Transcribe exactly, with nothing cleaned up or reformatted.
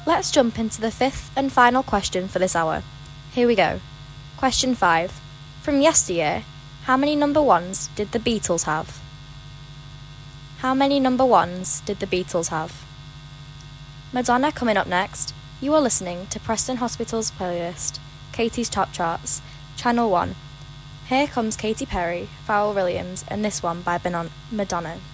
Let's jump into the fifth and final question for this hour. Here we go. Question five. From yesteryear, how many number ones did the Beatles have? How many number ones did the Beatles have? Madonna coming up next. You are listening to Preston Hospital's playlist, Katie's Top Charts, Channel one. Here comes Katy Perry, Pharrell Williams, and this one by Madonna.